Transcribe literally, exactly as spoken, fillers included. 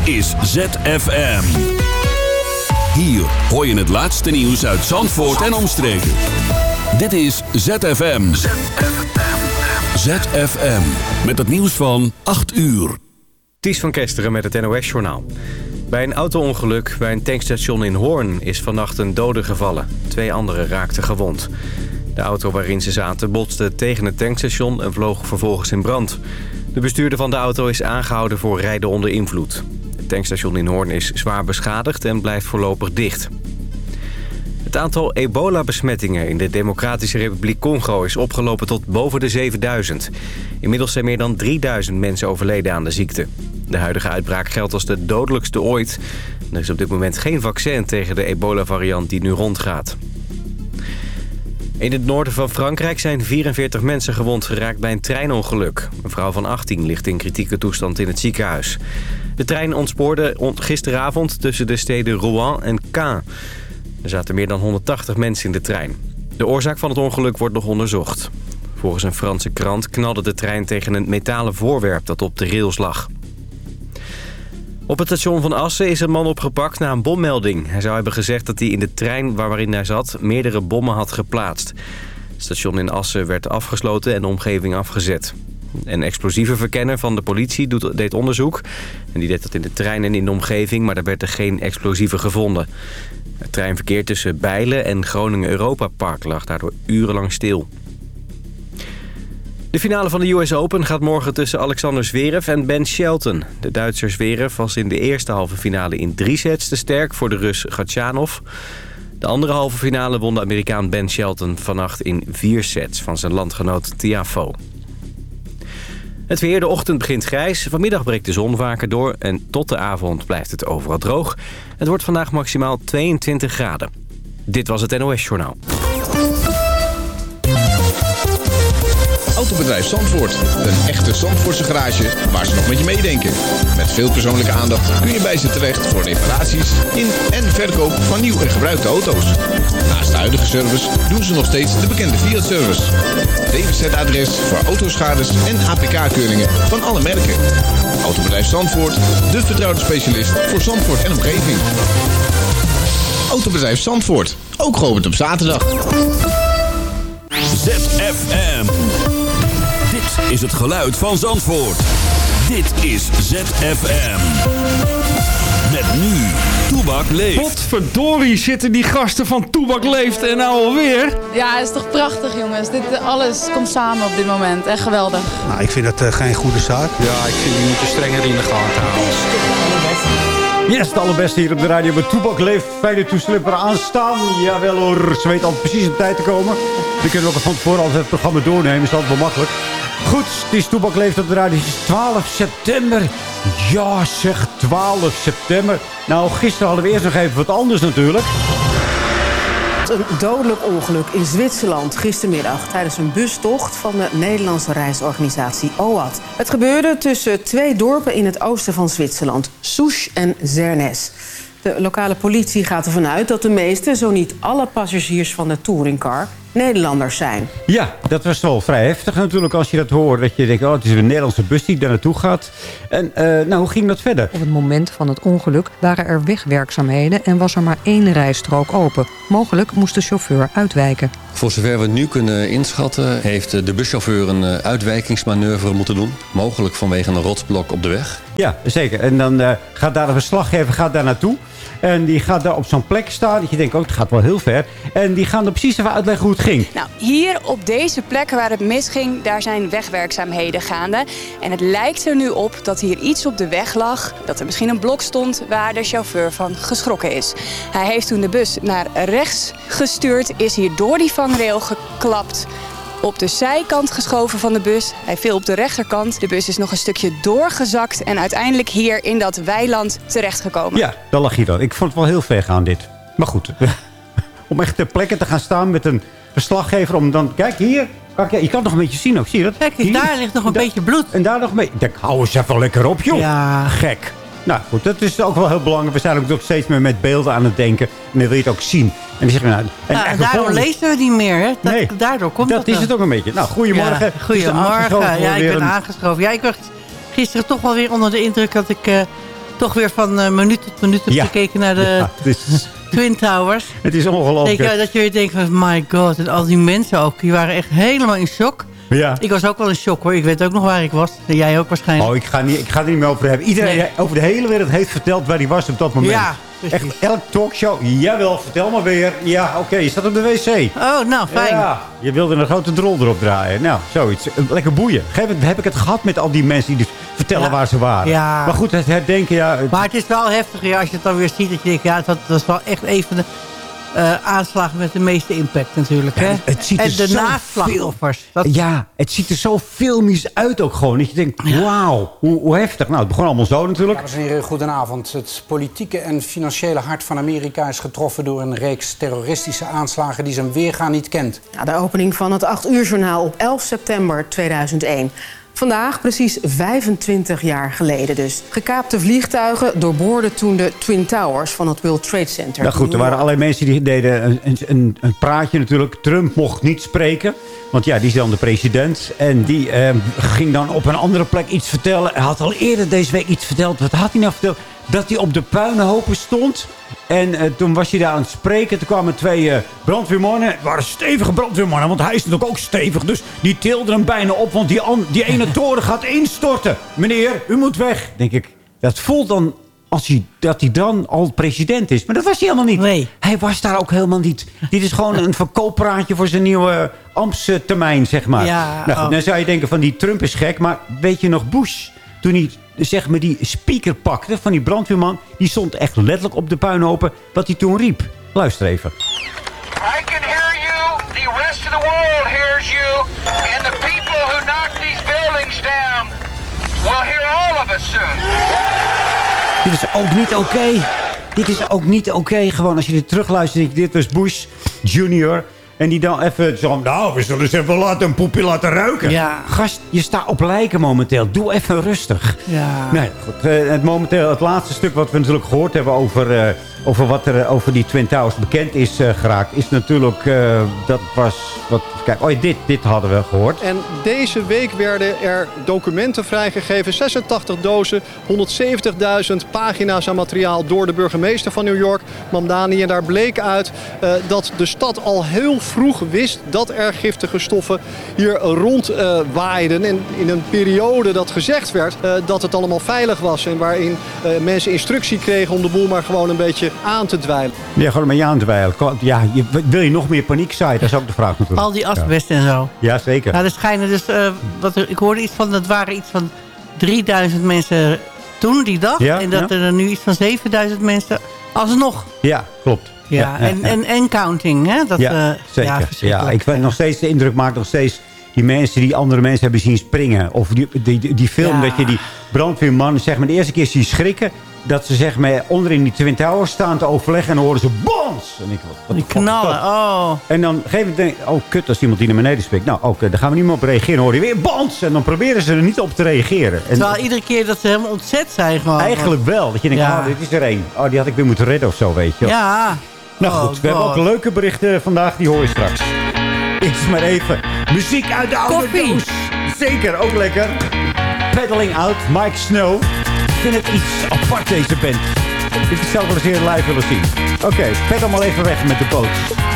is Z F M. Hier hoor je het laatste nieuws uit Zandvoort en omstreken. Dit is Z F M. Z F M. Met het nieuws van acht uur. Ties van Kesteren met het N O S-journaal. Bij een auto-ongeluk bij een tankstation in Hoorn is vannacht een dode gevallen. Twee anderen raakten gewond. De auto waarin ze zaten botste tegen het tankstation en vloog vervolgens in brand. De bestuurder van de auto is aangehouden voor rijden onder invloed. Het tankstation in Hoorn is zwaar beschadigd en blijft voorlopig dicht. Het aantal ebola-besmettingen in de Democratische Republiek Congo is opgelopen tot boven de zevenduizend. Inmiddels zijn meer dan drieduizend mensen overleden aan de ziekte. De huidige uitbraak geldt als de dodelijkste ooit. Er is op dit moment geen vaccin tegen de ebola-variant die nu rondgaat. In het noorden van Frankrijk zijn vierenveertig mensen gewond geraakt bij een treinongeluk. Een vrouw van achttien ligt in kritieke toestand in het ziekenhuis. De trein ontspoorde gisteravond tussen de steden Rouen en Caen. Er zaten meer dan honderdtachtig mensen in de trein. De oorzaak van het ongeluk wordt nog onderzocht. Volgens een Franse krant knalde de trein tegen een metalen voorwerp dat op de rails lag. Op het station van Assen is een man opgepakt na een bommelding. Hij zou hebben gezegd dat hij in de trein waarin hij zat meerdere bommen had geplaatst. Het station in Assen werd afgesloten en de omgeving afgezet. Een explosievenverkenner van de politie doet, deed onderzoek. En die deed dat in de trein en in de omgeving, maar daar werden geen explosieven gevonden. Het treinverkeer tussen Bijlen en Groningen Europa Park lag daardoor urenlang stil. De finale van de U S Open gaat morgen tussen Alexander Zverev en Ben Shelton. De Duitser Zverev was in de eerste halve finale in drie sets te sterk voor de Rus Khachanov. De andere halve finale won de Amerikaan Ben Shelton vannacht in vier sets van zijn landgenoot Tiafoe. Het weer, de ochtend begint grijs. Vanmiddag breekt de zon vaker door en tot de avond blijft het overal droog. Het wordt vandaag maximaal tweeëntwintig graden. Dit was het N O S-journaal. Autobedrijf Zandvoort. Een echte Zandvoortse garage waar ze nog met je meedenken. Met veel persoonlijke aandacht kun je bij ze terecht voor reparaties in en verkoop van nieuw en gebruikte auto's. Naast de huidige service doen ze nog steeds de bekende Fiat-service. D W Z-adres voor autoschades en A P K-keuringen van alle merken. Autobedrijf Zandvoort, de vertrouwde specialist voor Zandvoort en omgeving. Autobedrijf Zandvoort, ook geopend op zaterdag. Z F M. Dit is het geluid van Zandvoort. Dit is Z F M. Met nu Toebak leeft. Potverdorie zitten die gasten van Toebak leeft en nou alweer. Ja, het is toch prachtig, jongens. Dit, alles komt samen op dit moment. Echt geweldig. Nou, ik vind dat uh, geen goede zaak. Ja, ik vind die moeten strenger in de gaten houden. Yes, het allerbeste hier op de radio met Toebak leeft. Fijne toestellen er aanstaan. Jawel hoor, ze weten altijd precies op tijd te komen. We kunnen ook van tevoren altijd het programma doornemen. Is altijd wel makkelijk. Goed, het is Toebak leeft op de radio. Het is twaalf september. Ja zeg, twaalf september. Nou, gisteren hadden we eerst nog even wat anders natuurlijk. Een dodelijk ongeluk in Zwitserland gistermiddag tijdens een bustocht van de Nederlandse reisorganisatie O A T. Het gebeurde tussen twee dorpen in het oosten van Zwitserland, Souche en Zernes. De lokale politie gaat ervan uit dat de meeste, zo niet alle passagiers van de touringcar Nederlanders zijn. Ja, dat was wel vrij heftig natuurlijk als je dat hoort. Dat je denkt, oh, het is een Nederlandse bus die daar naartoe gaat. En uh, nou, hoe ging dat verder? Op het moment van het ongeluk waren er wegwerkzaamheden en was er maar één rijstrook open. Mogelijk moest de chauffeur uitwijken. Voor zover we nu kunnen inschatten, heeft de buschauffeur een uitwijkingsmanoeuvre moeten doen. Mogelijk vanwege een rotsblok op de weg. Ja, zeker. En dan uh, gaat daar een verslaggever gaat daar naartoe. En die gaat daar op zo'n plek staan. Dat je denkt, oh, het gaat wel heel ver. En die gaan er precies even uitleggen hoe het ging. Nou, hier op deze plek waar het misging, daar zijn wegwerkzaamheden gaande. En het lijkt er nu op dat hier iets op de weg lag. Dat er misschien een blok stond waar de chauffeur van geschrokken is. Hij heeft toen de bus naar rechts gestuurd, is hier door die vangrail geklapt. Op de zijkant geschoven van de bus. Hij viel op de rechterkant. De bus is nog een stukje doorgezakt en uiteindelijk hier in dat weiland terechtgekomen. Ja, daar lag hij dan. Ik vond het wel heel ver gaan dit. Maar goed, om echt ter plekke te gaan staan met een verslaggever. Om dan, kijk hier, kijk, je kan het nog een beetje zien ook. Zie je dat? Kijk, hier, daar ligt nog een da- beetje bloed. En daar nog mee. Ik denk, hou eens even lekker op, joh. Ja. Gek. Nou goed, dat is ook wel heel belangrijk. We zijn ook nog steeds meer met beelden aan het denken. En dan wil je het ook zien. En dan zeg je, nou, en ja, en daardoor volgende... lezen we niet meer, hè? Dat, nee, daardoor komt dat dat is dan. het ook een beetje. Nou, goedemorgen. Ja, goedemorgen. Ja, ik ben een... aangeschoven. Ja, ik was gisteren toch wel weer onder de indruk dat ik uh, toch weer van uh, minuut tot minuut ja. gekeken naar de ja, is, Twin Towers. Het is ongelooflijk. Denk, uh, dat je weer denkt van, my god, en al die mensen ook, die waren echt helemaal in shock. Ja. Ik was ook wel in shock hoor. Ik weet ook nog waar ik was. Jij ook waarschijnlijk. Oh, ik ga, niet, ik ga er niet meer over hebben. Iedereen nee. over de hele wereld heeft verteld waar hij was op dat moment. Ja, precies. Echt, elk talkshow. Jawel, vertel maar weer. Ja, oké, okay, je staat op de wc. Oh, nou, fijn. Ja, je wilde een grote drol erop draaien. Nou, zoiets. Lekker boeien. Gegeven heb ik het gehad met al die mensen die dus vertellen ja. waar ze waren. Ja. Maar goed, het herdenken, ja. Het... Maar het is wel heftig, ja, als je het dan weer ziet. Dat je denkt, ja, dat, dat is wel echt even de... Uh, aanslagen met de meeste impact natuurlijk. Ja, hè? Het ziet en er de zo naslachtoffers. Dat... Ja, het ziet er zo filmisch uit ook gewoon. Dat je denkt, ja. wauw, hoe, hoe heftig. Nou, het begon allemaal zo natuurlijk. Dames en heren, goedenavond. Het politieke en financiële hart van Amerika is getroffen door een reeks terroristische aanslagen die zijn weerga niet kent. Ja, de opening van het acht uur journaal op elf september tweeduizend één. Vandaag, precies vijfentwintig jaar geleden dus. Gekaapte vliegtuigen doorboorden toen de Twin Towers van het World Trade Center. Nou goed, er waren allerlei mensen die deden een, een, een praatje natuurlijk. Trump mocht niet spreken, want ja, die is dan de president. En die eh, ging dan op een andere plek iets vertellen. Hij had al eerder deze week iets verteld. Wat had hij nou verteld? Dat hij op de puinhopen stond. En uh, toen was hij daar aan het spreken. Toen kwamen twee uh, brandweermannen. Het waren stevige brandweermannen, want hij is natuurlijk ook stevig. Dus die tilden hem bijna op, want die, an, die ene toren gaat instorten. Meneer, u moet weg. Denk ik, dat voelt dan als hij, dat hij dan al president is. Maar dat was hij helemaal niet. Nee. Hij was daar ook helemaal niet. Dit is gewoon een verkooppraatje voor zijn nieuwe ambtstermijn, zeg maar. Ja, nou, oh. Dan zou je denken van die Trump is gek. Maar weet je nog Bush, toen hij... zeg maar die speaker pakte van die brandweerman. Die stond echt letterlijk op de puinhopen. Wat hij toen riep. Luister even. I can hear you. The rest of the world hears you. And the people who knocked these buildings down will hear all of us soon. Dit is ook niet oké. Okay. Dit is ook niet oké. Okay. Gewoon als je dit terugluistert. Denk je, dit was Bush junior En die dan even zo, nou, we zullen eens even laten een poepje laten ruiken. Ja. Gast, je staat op lijken momenteel. Doe even rustig. Ja. Nee, goed. Uh, het, momenteel, het laatste stuk wat we natuurlijk gehoord hebben over, uh, over wat er uh, over die Twin Towers bekend is uh, geraakt, is natuurlijk, uh, dat was, wat, kijk, oh, dit, dit hadden we gehoord. En deze week werden er documenten vrijgegeven, zesentachtig dozen, honderdzeventigduizend pagina's aan materiaal door de burgemeester van New York, Mamdani. En daar bleek uit uh, dat de stad al heel vroeg wist dat er giftige stoffen hier rond uh, waaiden. En in een periode dat gezegd werd uh, dat het allemaal veilig was. En waarin uh, mensen instructie kregen om de boel maar gewoon een beetje aan te dweilen. Ja, gewoon een beetje aan te dweilen. Ja, je, wil je nog meer paniek zaaien? Dat is ook de vraag natuurlijk. Al die asbest ja. en zo. Ja, zeker. Nou, er schijnen dus, uh, wat er, ik hoorde iets van, dat waren iets van drieduizend mensen toen die dag. Ja, en dat ja. er nu iets van zevenduizend mensen alsnog. Ja, klopt. Ja, ja, ja, en, ja. En, en counting, hè? Dat, ja, uh, zeker. Ja, ja, ik vind nog steeds, de indruk maakt nog steeds die mensen die andere mensen hebben zien springen. Of die, die, die, die film ja. dat je die brandweerman, zeg maar, de eerste keer ziet schrikken. Dat ze zeg maar onderin die Twin Towers staan te overleggen. En dan horen ze bons. En ik, wat die knallen, oh. En dan geven denk ik, oh kut, als iemand die naar beneden spreekt. Nou, oké, okay, daar gaan we niet meer op reageren. Dan hoor je weer bons. En dan proberen ze er niet op te reageren. En, terwijl iedere keer dat ze helemaal ontzet zijn gewoon. Eigenlijk wel. Dat je denkt, ja. oh, dit is er één. Oh, die had ik weer moeten redden of zo, weet je. Ja. Nou goed, oh, we hebben ook leuke berichten vandaag. Die hoor je straks. Eerst maar even muziek uit de oude Koffie. doos. Zeker, ook lekker. Pedaling Out, Mike Snow. Ik vind het iets apart, deze band. Ik zou wel eens hier live willen zien. Oké, okay, pedal maar even weg met de boot.